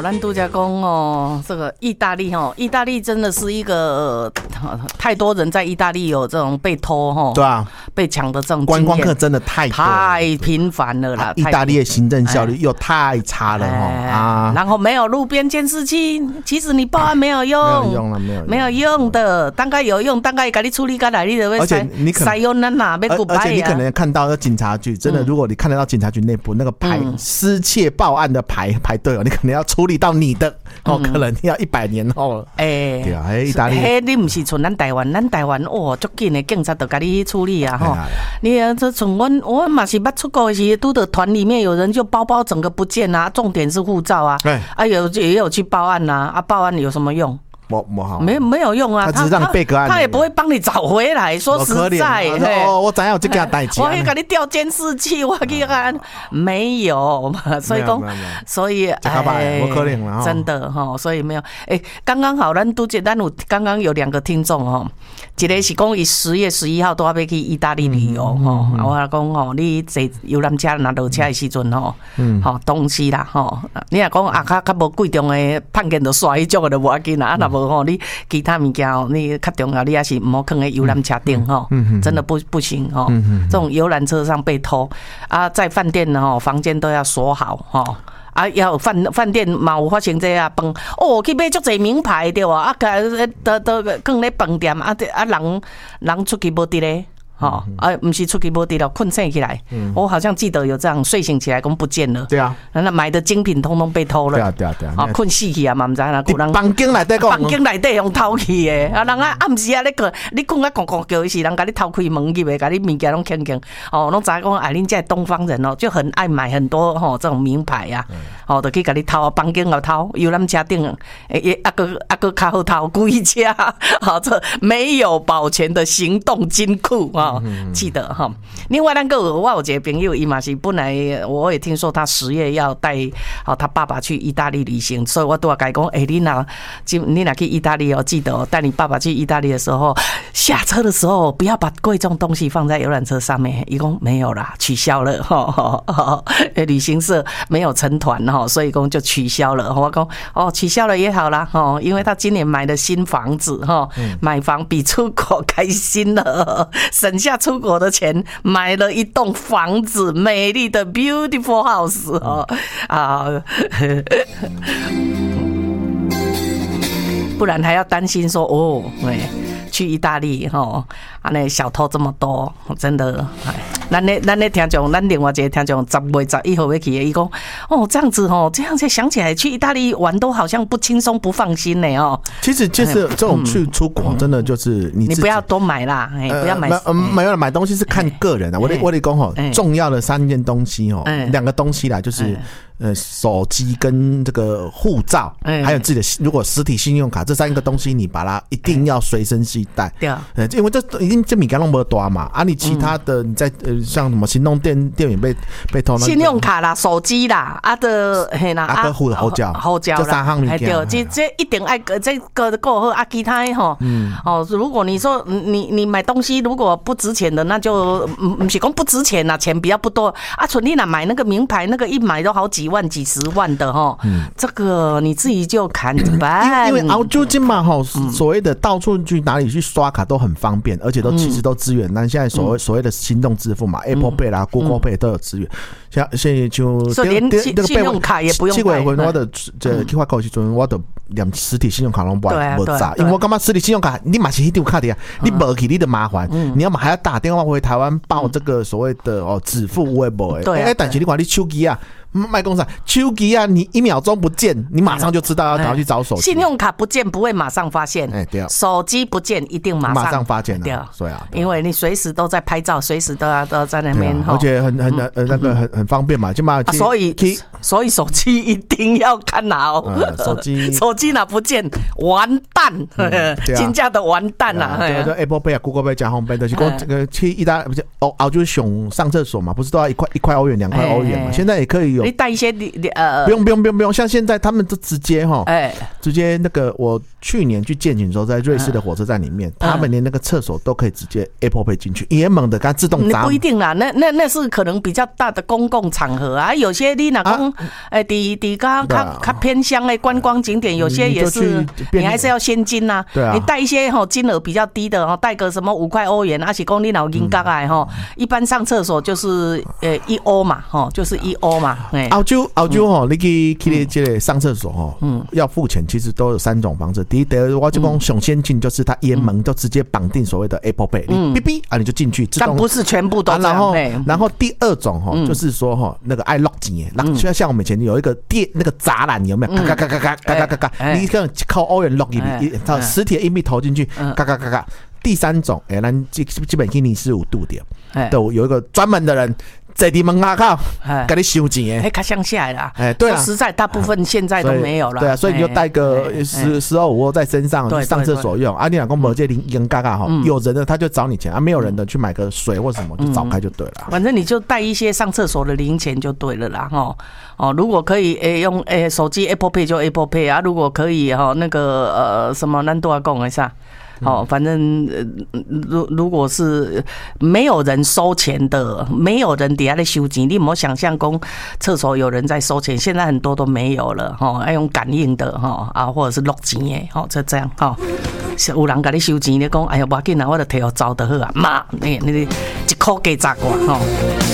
咱度假公哦，这个意大利哦，意大利真的是一个太多人在意大利有这种被偷哈， 对啊， 被抢的这种观光客真的太频繁了啦。 意大利的行政效率又太差了哈然后没有路边监视器，其实你报案没有用，没有用的，大概有用，大概给你处理干来，你就会塞用那哪被古而且你可能看到警察局，真的，如果你看得到警察局内部那个失窃报案的排队哦，你可能要处理到你的可能要100年后了。对啊，意大利， 你不是像咱台湾哦，足紧的警察就给你处理啊哈。你这从我嘛是捌出国的时，都的团里面有人就包包整个不见啊，重点是护照啊，也有去报案啊，报案有什么用？没有用啊， 他只是让你备个案， 他也不会帮你找回来。说实在， 我怎样有这个代志？ 我可以给你调监视器，我给看没有，所以讲，所以我可怜了， 真的哈，所以没有。刚刚好，咱刚刚有2个听众哈，一个是讲伊10月11号都要去意大利旅游哈，我讲吼，你坐游览车拿落车的时阵吼，东西啦吼，你若讲较无贵重的判件就刷迄种的就无要紧啦，那无。你其他物件你较重要，你也是唔好放在游览车顶真的不行这种游览车上被偷啊，在饭店房间都要锁好要饭店嘛有发生这样饭去买足侪名牌对啊，都放咧饭店人出去无伫咧。不是出去没地了，困醒起来。我好像记得有这样，睡醒起来讲不见了。 对啊， 那买的精品通通被偷了。 对啊。 困死去啊嘛，唔知啦。 房间内底讲， 房间内底用偷去的。人暗时啊，你困啊，咣咣叫时，人甲你偷开门入去，甲你物件拢捡捡。拢知讲恁这东方人就很爱买很多这种名牌啊。就去甲你偷啊，房间又偷，游览车顶个较好偷贵车。这没有保全的行动金库啊。记得哈。另外我有一个朋友，伊嘛是本来我也听说他10月要带他爸爸去意大利旅行，所以我都要讲你若去意大利记得带你爸爸去意大利的时候，下车的时候不要把贵重东西放在游览车上面。伊讲没有啦，取消了旅行社没有成团所以讲就取消了。我讲取消了也好啦因为他今年买了新房子买房比出国开心了，省下出国的钱买了一栋房子，美丽的 beautiful house 不然还要担心说去意大利那小偷这么多，真的咱的听众，咱另外一个听众10月11号要去的，伊讲这样子这样才想起来去意大利玩都好像不轻松不放心呢其实就是这种去出国，真的就是你不要多买啦，不要买没有买东西是看个人的。我跟你讲重要的3件东西2个东西啦，就是手机跟这个护照，还有自己的如果实体信用卡，这3个东西你把它一定要随身携带。对啊，因为这一定这物件拢无大嘛，你其他的你在像什么行动电源被偷， 信用卡啦、手机啦，嘿啦， 护照这 3项物件， 这一定爱这个够好其他如果你说你买东西如果不值钱的，那就不是讲不值钱啦，钱比较不多纯你若买那个名牌，那个一买都好几万几十万的这个你自己就看着办。 因为澳洲今嘛所谓的到处去哪里去刷卡都很方便，而且其实都支援。那现在所谓的行动支付嘛，Apple Pay 啦、Google Pay 都有支援。现在就所以连信用卡也不用带。7月份我的去发卡时阵，我都连实体信用卡拢无查，因为我感觉实体信用卡你嘛是迄张卡的，你无去你的麻烦，你要么还要打电话回台湾报这个所谓的止付有的无的。但是你看你手机啊。卖公司手机啊，你1秒钟不见，你马上就知道要赶快去找手机。 信用卡不见不会马上发现， 对， 手机不见一定马上发现对， 所以因为你随时都在拍照，随时都要在那边， 而且很方便嘛， 所以手机一定要看好，手机哪不见完蛋，真正的完蛋啦。 对 ，Apple Pay 啊 ，Google Pay 加方便，就是讲这个去意大利不是澳洲上厕所嘛，不是都要1块欧元、2块欧元嘛？现在也可以有。 你带一些不用，像现在他们都直接直接那个我去年去见景的时候，在瑞士的火车站里面，他们连那个厕所都可以直接 Apple Pay 进去，也猛的，它自动闸。 不一定啦，那是可能比较大的公共场合啊，有些你哪讲底较偏乡的观光景点，有些也是你还是要现金呐。 对啊， 你带一些金额比较低的带个什么5块欧元，而且讲你老银角哎一般上厕所就是1欧嘛就是1欧嘛。 澳洲你去这个上厕所要付钱，其实都有3种方式。第一，我就讲上先进就是它沿门都直接绑定所谓的 Apple Pay， 你哔哔你就进去， 但不是全部都这样。 然后第二种就是说那个爱 lock 钱，像我们以前有一个那个栅栏有没有？嘎嘎嘎嘎嘎嘎嘎嘎，你可能靠欧元 lock 它实体的硬币投进去，嘎嘎嘎嘎。第三种，咱基本给你是5度点，都有一个专门的人。在你门口给你收钱， 较乡下啦。 对啊， 实在大部分现在都没有了。 对啊，所以你就带个10欧5欧在身上去上厕所用。你老公没这零嘎嘎有人的他就找你钱，没有人的去买个水或什么就找开就对了。 反正你就带一些上厕所的零钱就对了啦。如果可以用手机 Apple Pay 就 Apple Pay 啊，如果可以那个什么咱都要讲一下。反正如果是没有人收钱的，没有人底下在收钱，你有没有想象讲厕所有人在收钱？现在很多都没有了，要用感应的或者是录钱的，就这样有人给你收钱，你讲哎呀，不要紧啦，我就摕互走就好啊，妈，你1块加10块